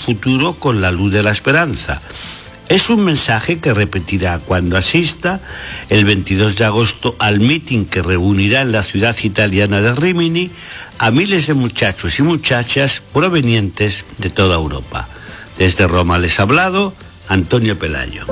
futuro con la luz de la esperanza. Es un mensaje que repetirá cuando asista el 22 de agosto al mitin que reunirá en la ciudad italiana de Rímini a miles de muchachos y muchachas provenientes de toda Europa. Desde Roma les ha hablado Antonio Pelayo.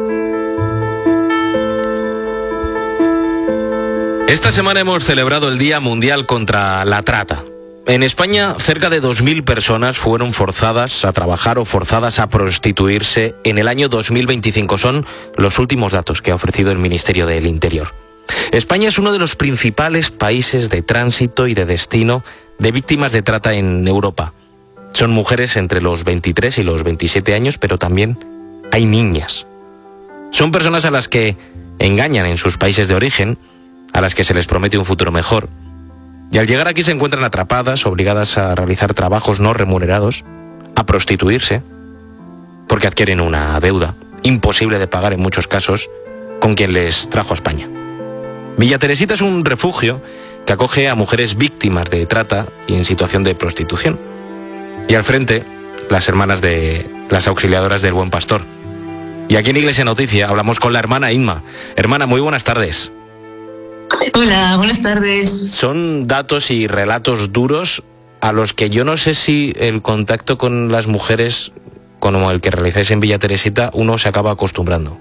Esta semana hemos celebrado el Día Mundial contra la Trata. En España, cerca de 2.000 personas fueron forzadas a trabajar o forzadas a prostituirse en el año 2025. Son los últimos datos que ha ofrecido el Ministerio del Interior. España es uno de los principales países de tránsito y de destino de víctimas de trata en Europa. Son mujeres entre los 23 y los 27 años, pero también hay niñas. Son personas a las que engañan en sus países de origen, a las que se les promete un futuro mejor. Y al llegar aquí se encuentran atrapadas, obligadas a realizar trabajos no remunerados, a prostituirse, porque adquieren una deuda, imposible de pagar en muchos casos, con quien les trajo a España. Villa Teresita es un refugio que acoge a mujeres víctimas de trata y en situación de prostitución. Y al frente, las hermanas de las auxiliadoras del Buen Pastor. Y aquí en Iglesia Noticia hablamos con la hermana Inma. Hermana, muy buenas tardes. Hola, buenas tardes. Son datos y relatos duros a los que yo no sé si el contacto con las mujeres, como el que realizáis en Villa Teresita, uno se acaba acostumbrando.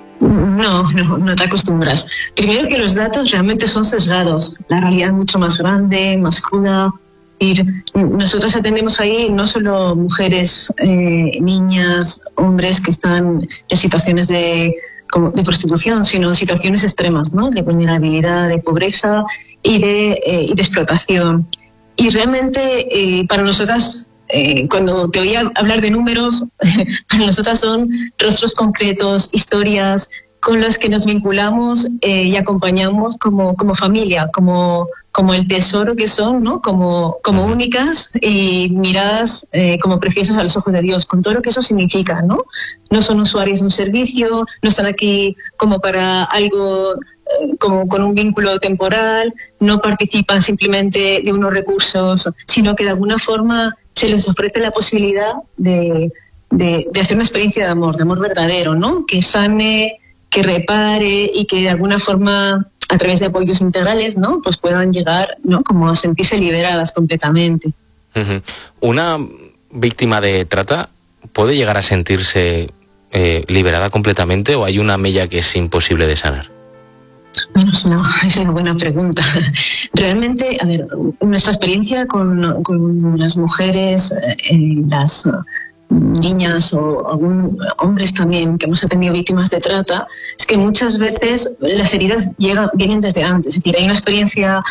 No te acostumbras. Primero que los datos realmente son sesgados. La realidad es mucho más grande, más cruda. Nosotros atendemos ahí no solo mujeres, niñas, hombres que están en situaciones de prostitución, sino situaciones extremas, ¿no? De vulnerabilidad, de pobreza y de explotación. Y realmente para nosotras, cuando te oía hablar de números, para nosotras son rostros concretos, historias con las que nos vinculamos y acompañamos como familia, como el tesoro que son, ¿no? Como únicas y miradas como preciosas a los ojos de Dios, con todo lo que eso significa, ¿no? No son usuarios de un servicio, no están aquí como para algo como con un vínculo temporal, no participan simplemente de unos recursos, sino que de alguna forma se les ofrece la posibilidad de hacer una experiencia de amor verdadero, ¿no? Que sane, que repare y que de alguna forma a través de apoyos integrales, ¿no? Pues puedan llegar, ¿no? Como a sentirse liberadas completamente. Uh-huh. ¿Una víctima de trata puede llegar a sentirse liberada completamente o hay una mella que es imposible de sanar? Bueno, es una buena pregunta. Realmente, a ver, nuestra experiencia con las mujeres, las niñas o hombres también que hemos atendido víctimas de trata, es que muchas veces las heridas vienen desde antes. Es decir, hay una experiencia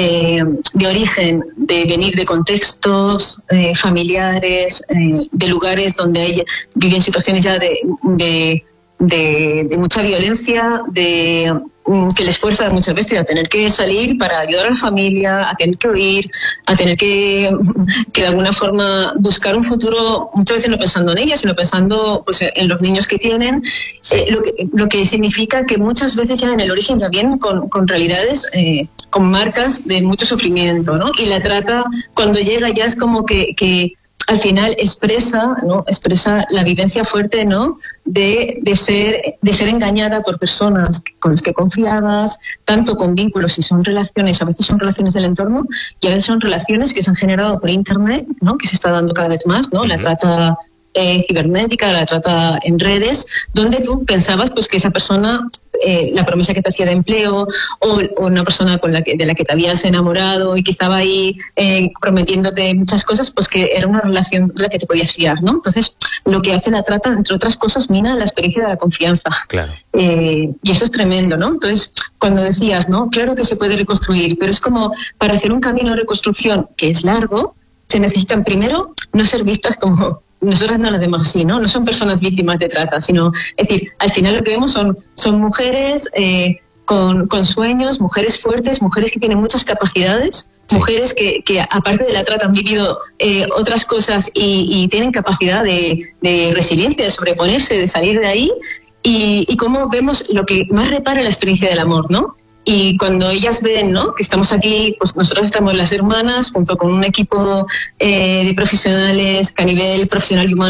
de origen, de venir de contextos familiares, de lugares donde viven situaciones ya de mucha violencia, que les fuerza muchas veces a tener que salir para ayudar a la familia, a tener que huir, a tener que de alguna forma buscar un futuro, muchas veces no pensando en ellas, sino pensando pues en los niños que tienen, sí. Lo que significa que muchas veces ya en el origen ya vienen con realidades, con marcas de mucho sufrimiento, ¿no? Y la trata cuando llega ya es como que al final expresa la vivencia fuerte, ¿no? de ser engañada por personas con las que confiabas, tanto con vínculos y son relaciones, a veces son relaciones del entorno y a veces son relaciones que se han generado por internet, ¿no? Que se está dando cada vez más, ¿no? La trata cibernética, la trata en redes, donde tú pensabas pues que esa persona, la promesa que te hacía de empleo o una persona de la que te habías enamorado y que estaba ahí prometiéndote muchas cosas, pues que era una relación de la que te podías fiar, ¿no? Entonces, lo que hace la trata, entre otras cosas, mina la experiencia de la confianza. Claro. Y eso es tremendo, ¿no? Entonces, cuando decías, ¿no? Claro que se puede reconstruir, pero es como para hacer un camino de reconstrucción que es largo, se necesitan primero no ser vistas como... Nosotras no las vemos así, ¿no? No son personas víctimas de trata, sino, es decir, al final lo que vemos son mujeres con sueños, mujeres fuertes, mujeres que tienen muchas capacidades, sí. Mujeres que aparte de la trata han vivido otras cosas y tienen capacidad de resiliencia, de sobreponerse, de salir de ahí, y cómo vemos lo que más repara la experiencia del amor, ¿no? Y cuando ellas ven, ¿no? Que estamos aquí, pues nosotros estamos las hermanas junto con un equipo de profesionales que a nivel profesional y humano